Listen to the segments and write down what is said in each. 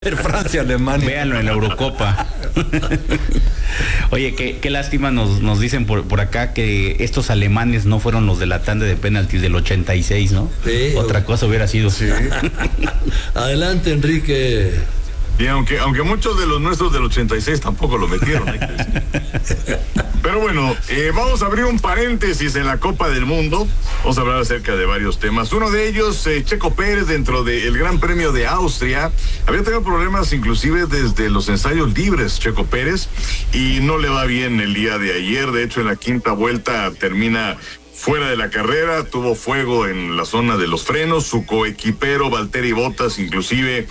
Francia-Alemania. Véanlo en la Eurocopa. Oye, qué lástima nos dicen por acá que estos alemanes no fueron los de la tanda de penaltis del 86, ¿no? Sí, otra cosa hubiera sido. Sí. Adelante, Enrique. Y aunque muchos de los nuestros del 86 tampoco lo metieron. Pero bueno, vamos a abrir un paréntesis en la Copa del Mundo. Vamos a hablar acerca de varios temas. Uno de ellos, Checo Pérez, dentro del Gran Premio de Austria, había tenido problemas inclusive desde los ensayos libres, Checo Pérez, y no le va bien el día de ayer. De hecho, en la quinta vuelta termina fuera de la carrera, tuvo fuego en la zona de los frenos, su coequipero Valtteri Bottas inclusive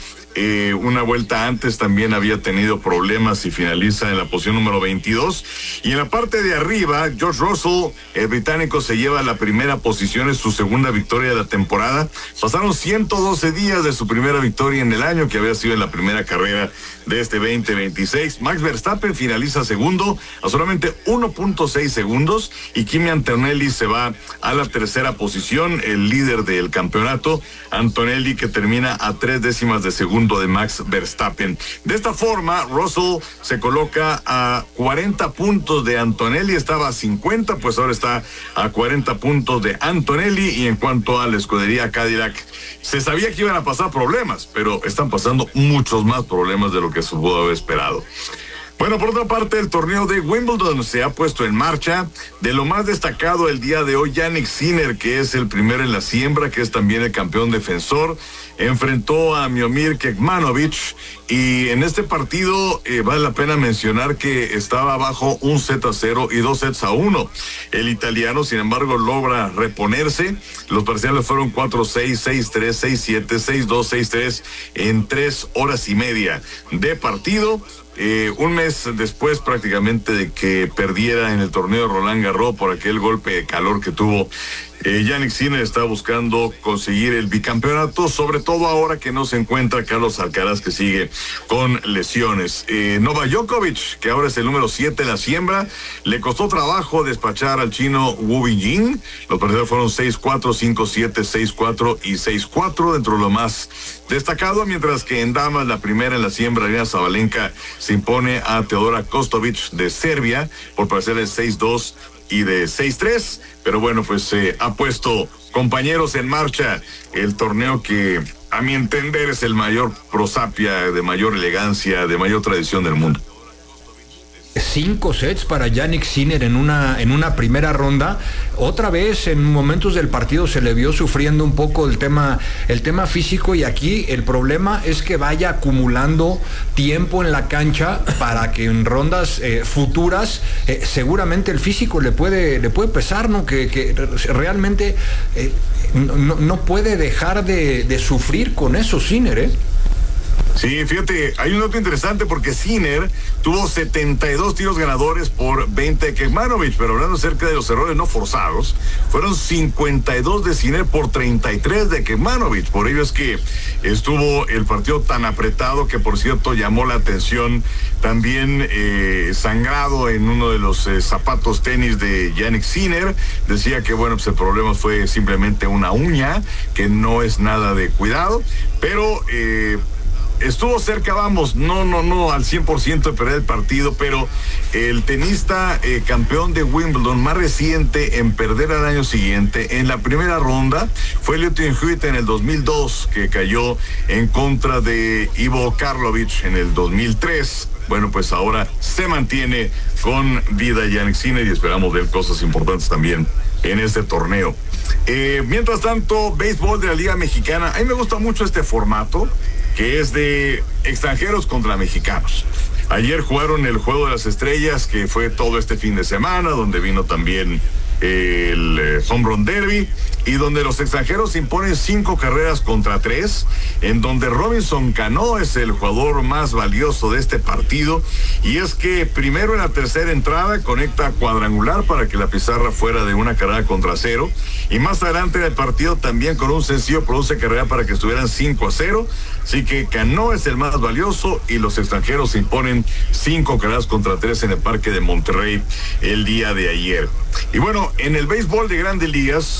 una vuelta antes también había tenido problemas y finaliza en la posición número 22. Y en la parte de arriba, George Russell, el británico, se lleva la primera posición, es su segunda victoria de la temporada. Pasaron 112 días de su primera victoria en el año, que había sido en la primera carrera de este 2026. Max Verstappen finaliza segundo a solamente 1.6 segundos y Kimi Antonelli se va a la tercera posición, el líder del campeonato. Antonelli, que termina a 3 décimas de segundo de Max Verstappen. De esta forma, Russell se coloca a 40 puntos de Antonelli, estaba a 50, pues ahora está a 40 puntos de Antonelli. Y en cuanto a la escudería Cadillac, se sabía que iban a pasar problemas, pero están pasando muchos más problemas de lo que se pudo haber esperado. Bueno, por otra parte, el torneo de Wimbledon se ha puesto en marcha. De lo más destacado el día de hoy, Jannik Sinner, que es el primero en la siembra, que es también el campeón defensor, enfrentó a Miomir Kecmanovic, y en este partido vale la pena mencionar que estaba abajo 1-0 y 2-1. El italiano, sin embargo, logra reponerse. Los parciales fueron 4-6, 6-3, 6-7, 6-2, 6-3 en 3 horas y media de partido. Un mes después prácticamente de que perdiera en el torneo de Roland Garros por aquel golpe de calor que tuvo, Jannik Sinner está buscando conseguir el bicampeonato, sobre todo ahora que no se encuentra Carlos Alcaraz, que sigue con lesiones. Novak Djokovic, que ahora es el número 7 en la siembra, le costó trabajo despachar al chino Wu Binjing. Los partidos fueron 6-4, 5-7, 6-4 y 6-4, dentro de lo más destacado, mientras que en damas, la primera en la siembra, Aryna Sabalenka, se impone a Teodora Kostovic de Serbia por parciales 6-2 y de 6-3, pero bueno, pues ha puesto, compañeros, en marcha el torneo que, a mi entender, es el mayor prosapia, de mayor elegancia, de mayor tradición del mundo. 5 sets para Jannik Sinner en una primera ronda. Otra vez en momentos del partido se le vio sufriendo un poco el tema físico, y aquí el problema es que vaya acumulando tiempo en la cancha para que en rondas futuras seguramente el físico le puede pesar, ¿no? Que realmente no puede dejar de sufrir con eso Sinner, Sí, fíjate, hay un dato interesante porque Sinner tuvo 72 tiros ganadores por 20 de Kecmanovic, pero hablando acerca de los errores no forzados, fueron 52 de Sinner por 33 de Kecmanovic. Por ello es que estuvo el partido tan apretado, que por cierto llamó la atención también sangrado en uno de los zapatos tenis de Jannik Sinner. Decía que bueno, pues el problema fue simplemente una uña, que no es nada de cuidado, pero estuvo cerca, vamos, no al 100% de perder el partido, pero el tenista campeón de Wimbledon más reciente en perder al año siguiente, en la primera ronda, fue Lleyton Hewitt en el 2002, que cayó en contra de Ivo Karlovic en el 2003. Bueno, pues ahora se mantiene con vida Jannik Sinner y esperamos ver cosas importantes también en este torneo. Mientras tanto, béisbol de la Liga Mexicana. A mí me gusta mucho este formato, que es de extranjeros contra mexicanos. Ayer jugaron el Juego de las Estrellas, que fue todo este fin de semana, donde vino también el Home Run Derby, y donde los extranjeros imponen 5 carreras contra 3, en donde Robinson Cano es el jugador más valioso de este partido, y es que primero en la tercera entrada conecta cuadrangular para que la pizarra fuera de 1 carrera contra 0, y más adelante en el partido también con un sencillo produce carrera para que estuvieran 5-0, así que Cano es el más valioso y los extranjeros se imponen 5 carreras contra 3 en el Parque de Monterrey el día de ayer. Y bueno, en el béisbol de Grandes Ligas sigue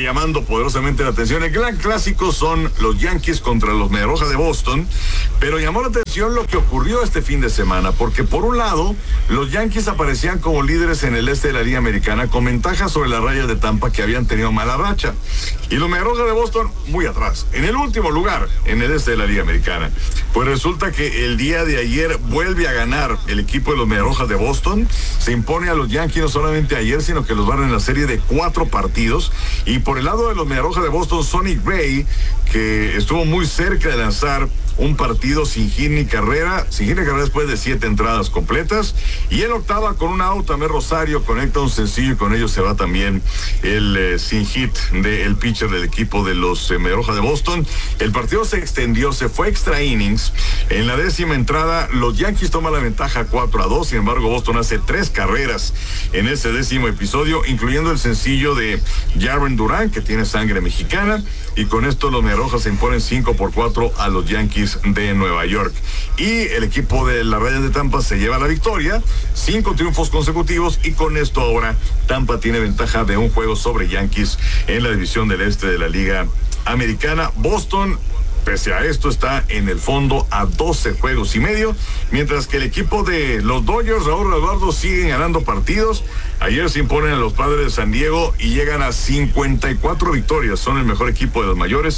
llamando poderosamente la atención. El gran clásico son los Yankees contra los Medias Rojas de Boston, pero llamó la atención lo que ocurrió este fin de semana, porque por un lado, los Yankees aparecían como líderes en el este de la Liga Americana con ventaja sobre las Rayas de Tampa, que habían tenido mala racha, y los Medias Rojas de Boston muy atrás, en el último lugar en el este de la Liga Americana. Pues resulta que el día de ayer vuelve a ganar el equipo de los Medias Rojas de Boston, se impone a los Yankees no solamente ayer, sino que los barren en la serie de 4 partidos. Y por el lado de los Medias Rojas de Boston, Sonny Gray, que estuvo muy cerca de lanzar un partido sin hit ni carrera después de 7 entradas completas, y en octava con un out, Amé Rosario conecta un sencillo y con ello se va también el sin hit del pitcher del equipo de los Medias Rojas de Boston. El partido se extendió, se fue extra innings. En la 10ª entrada los Yankees toman la ventaja 4-2, sin embargo Boston hace 3 carreras en ese 10º episodio, incluyendo el sencillo de Jarren Duran, que tiene sangre mexicana, y con esto los Medias Rojas se imponen 5-4 a los Yankees de Nueva York. Y el equipo de las Rayas de Tampa se lleva la victoria, 5 triunfos consecutivos, y con esto ahora Tampa tiene ventaja de un juego sobre Yankees en la división del este de la Liga Americana. Boston, pese a esto, está en el fondo a 12 juegos y medio, mientras que el equipo de los Dodgers, Raúl Eduardo, siguen ganando partidos. Ayer se imponen a los Padres de San Diego y llegan a 54 victorias. Son el mejor equipo de los mayores.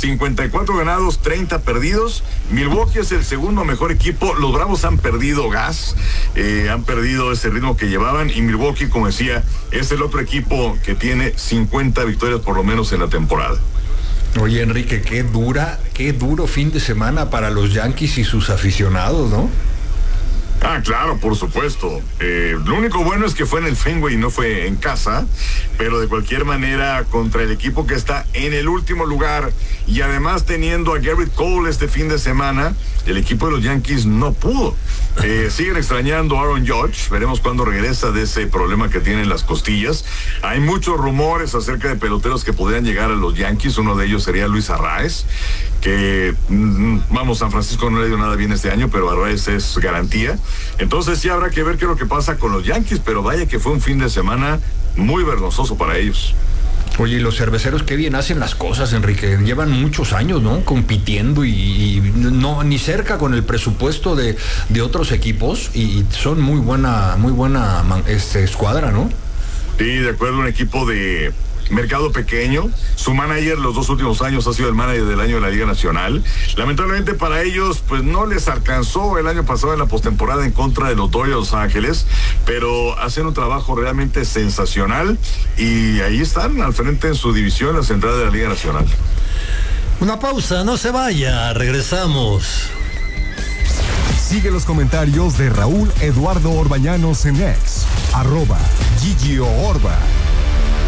54 ganados, 30 perdidos. Milwaukee es el segundo mejor equipo. Los Bravos han perdido gas, han perdido ese ritmo que llevaban, y Milwaukee, como decía, es el otro equipo que tiene 50 victorias por lo menos en la temporada. Oye, Enrique, qué duro fin de semana para los Yankees y sus aficionados, ¿no? Ah, claro, por supuesto. Lo único bueno es que fue en el Fenway y no fue en casa, pero de cualquier manera contra el equipo que está en el último lugar, y además teniendo a Garrett Cole este fin de semana, el equipo de los Yankees no pudo. Siguen extrañando a Aaron Judge, veremos cuándo regresa de ese problema que tiene en las costillas. Hay muchos rumores acerca de peloteros que podrían llegar a los Yankees, uno de ellos sería Luis Arraez, que San Francisco no le dio nada bien este año, pero Arraez es garantía. Entonces sí habrá que ver qué es lo que pasa con los Yankees, pero vaya que fue un fin de semana muy vergonzoso para ellos. Oye, y los cerveceros qué bien hacen las cosas, Enrique. Llevan muchos años, ¿no?, compitiendo y no ni cerca con el presupuesto de otros equipos, y son muy buena escuadra, ¿no? Sí, de acuerdo, un equipo de mercado pequeño. Su manager los 2 últimos años ha sido el manager del año de la Liga Nacional. Lamentablemente para ellos, pues no les alcanzó el año pasado en la postemporada en contra de los Dodgers de Los Ángeles, pero hacen un trabajo realmente sensacional, y ahí están al frente en su división, en la central de la Liga Nacional. Una pausa, no se vaya, regresamos. Sigue los comentarios de Raúl Eduardo Orbañanos en X, @GigioOrba.